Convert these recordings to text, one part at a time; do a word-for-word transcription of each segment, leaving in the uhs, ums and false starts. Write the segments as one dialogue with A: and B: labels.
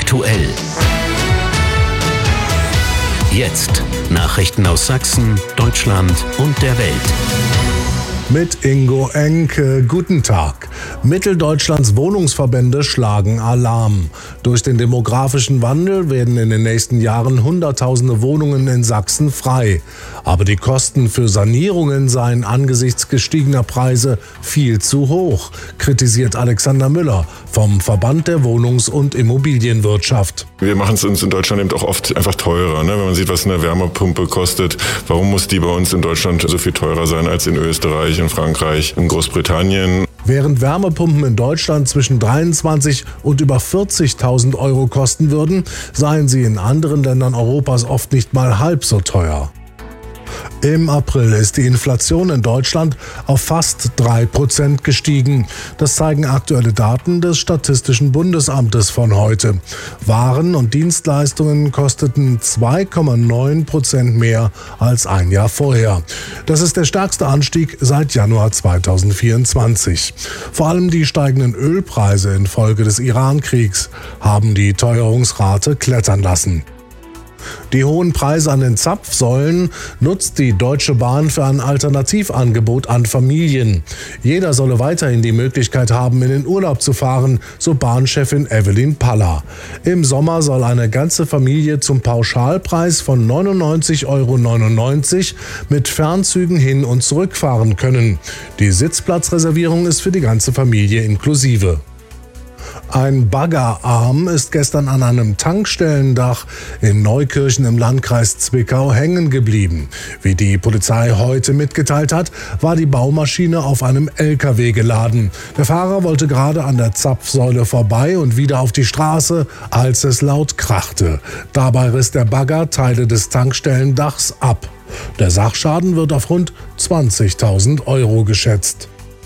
A: aktuell. Jetzt Nachrichten aus Sachsen, Deutschland und der Welt.
B: Mit Ingo Enke. Guten Tag. Mitteldeutschlands Wohnungsverbände schlagen Alarm. Durch den demografischen Wandel werden in den nächsten Jahren Hunderttausende Wohnungen in Sachsen frei. Aber die Kosten für Sanierungen seien angesichts gestiegener Preise viel zu hoch, kritisiert Alexander Müller vom Verband der Wohnungs- und Immobilienwirtschaft.
C: Wir machen es uns in Deutschland eben auch oft einfach teurer. Ne? Wenn man sieht, was eine Wärmepumpe kostet, warum muss die bei uns in Deutschland so viel teurer sein als in Österreich, in Frankreich, in Großbritannien?
B: Während Wärmepumpen in Deutschland zwischen dreiundzwanzigtausend und über vierzigtausend Euro kosten würden, seien sie in anderen Ländern Europas oft nicht mal halb so teuer. Im April ist die Inflation in Deutschland auf fast drei Prozent gestiegen. Das zeigen aktuelle Daten des Statistischen Bundesamtes von heute. Waren und Dienstleistungen kosteten zwei Komma neun Prozent mehr als ein Jahr vorher. Das ist der stärkste Anstieg seit Januar zweitausendvierundzwanzig. Vor allem die steigenden Ölpreise infolge des Iran-Kriegs haben die Teuerungsrate klettern lassen. Die hohen Preise an den Zapfsäulen nutzt die Deutsche Bahn für ein Alternativangebot an Familien. Jeder solle weiterhin die Möglichkeit haben, in den Urlaub zu fahren, so Bahnchefin Evelyn Paller. Im Sommer soll eine ganze Familie zum Pauschalpreis von neunundneunzig Euro neunundneunzig mit Fernzügen hin und zurück fahren können. Die Sitzplatzreservierung ist für die ganze Familie inklusive. Ein Baggerarm ist gestern an einem Tankstellendach in Neukirchen im Landkreis Zwickau hängen geblieben. Wie die Polizei heute mitgeteilt hat, war die Baumaschine auf einem L K W geladen. Der Fahrer wollte gerade an der Zapfsäule vorbei und wieder auf die Straße, als es laut krachte. Dabei riss der Bagger Teile des Tankstellendachs ab. Der Sachschaden wird auf rund zwanzigtausend Euro geschätzt.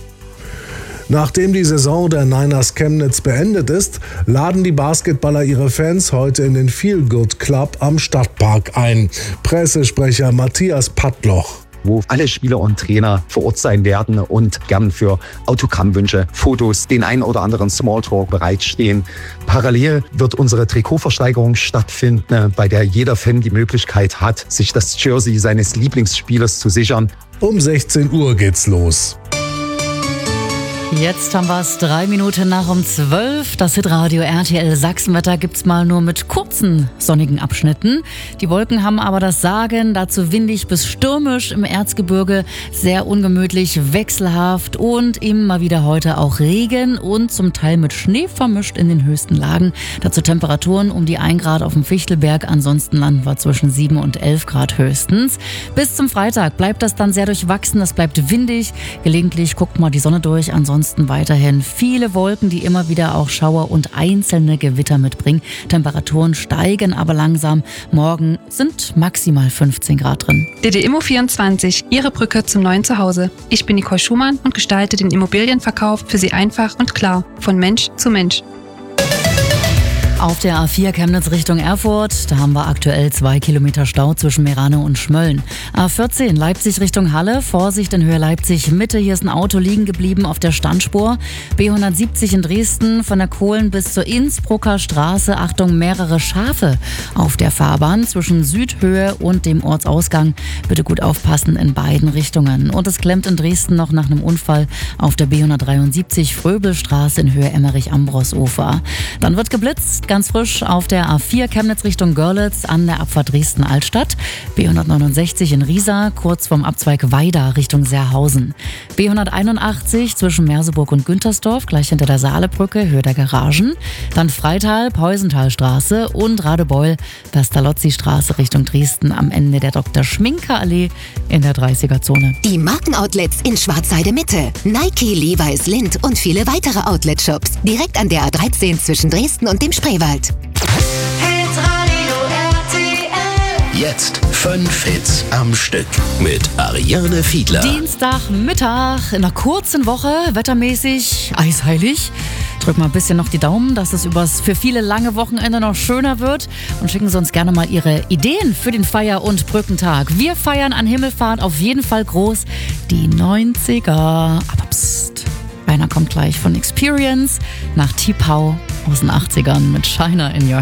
B: Nachdem die Saison der Niners Chemnitz beendet ist, laden die Basketballer ihre Fans heute in den Feel Good Club am Stadtpark ein. Pressesprecher Matthias Pattloch.
D: Wo alle Spieler und Trainer vor Ort sein werden und gern für Autogrammwünsche, Fotos, den einen oder anderen Smalltalk bereitstehen. Parallel wird unsere Trikotversteigerung stattfinden, bei der jeder Fan die Möglichkeit hat, sich das Jersey seines Lieblingsspielers zu sichern.
B: Um sechzehn Uhr geht's los.
E: Jetzt haben wir es drei Minuten nach um zwölf. Das Hitradio R T L Sachsenwetter gibt's mal nur mit kurzen sonnigen Abschnitten. Die Wolken haben aber das Sagen, dazu windig bis stürmisch im Erzgebirge, sehr ungemütlich, wechselhaft und immer wieder heute auch Regen und zum Teil mit Schnee vermischt in den höchsten Lagen. Dazu Temperaturen um die ein Grad auf dem Fichtelberg, ansonsten landen wir zwischen sieben und elf Grad höchstens. Bis zum Freitag bleibt das dann sehr durchwachsen, es bleibt windig, gelegentlich guckt mal die Sonne durch, ansonsten weiterhin viele Wolken, die immer wieder auch Schauer und einzelne Gewitter mitbringen. Temperaturen steigen aber langsam. Morgen sind maximal fünfzehn Grad drin.
F: D D Immo vierundzwanzig, Ihre Brücke zum neuen Zuhause. Ich bin Nicole Schumann und gestalte den Immobilienverkauf für Sie einfach und klar, von Mensch zu Mensch.
E: Auf der A vier Chemnitz Richtung Erfurt, da haben wir aktuell zwei Kilometer Stau zwischen Meranau und Schmölln. A vierzehn Leipzig Richtung Halle, Vorsicht in Höhe Leipzig Mitte, hier ist ein Auto liegen geblieben auf der Standspur. B hundertsiebzig in Dresden, von der Kohlen bis zur Innsbrucker Straße, Achtung, mehrere Schafe auf der Fahrbahn zwischen Südhöhe und dem Ortsausgang. Bitte gut aufpassen in beiden Richtungen. Und es klemmt in Dresden noch nach einem Unfall auf der B hundertdreiundsiebzig Fröbelstraße in Höhe Emmerich-Ambros-Ufer. Dann wird geblitzt, ganz frisch auf der A vier Chemnitz Richtung Görlitz an der Abfahrt Dresden-Altstadt. B hundertneunundsechzig in Riesa, kurz vom Abzweig Weida Richtung Serhausen. B hunderteinundachtzig zwischen Merseburg und Güntersdorf, gleich hinter der Saalebrücke, Höhe der Garagen. Dann Freital, Peusenthalstraße und Radebeul, Pestalozzi-Straße Richtung Dresden am Ende der Doktor Schminker Allee in der dreißiger-Zone.
G: Die Markenoutlets in Schwarzheide Mitte. Nike, Levi's, Lindt und viele weitere Outlet-Shops. Direkt an der A dreizehn zwischen Dresden und dem Spreewald.
A: Jetzt fünf Hits am Stück mit Ariane Fiedler.
E: Dienstagmittag in einer kurzen Woche, wettermäßig eisheilig. Drück mal ein bisschen noch die Daumen, dass es übers für viele lange Wochenende noch schöner wird. Und schicken Sie uns gerne mal Ihre Ideen für den Feier- und Brückentag. Wir feiern an Himmelfahrt auf jeden Fall groß die neunziger. Aber psst, einer kommt gleich von Experience nach T-Pow aus den achtzigern mit Shiner in Your